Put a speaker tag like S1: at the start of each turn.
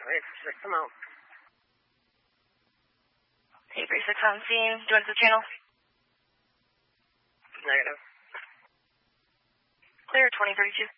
S1: Wait, just come out.
S2: Hey, 36 on scene. Join the channel.
S1: Negative.
S2: Clear 2032.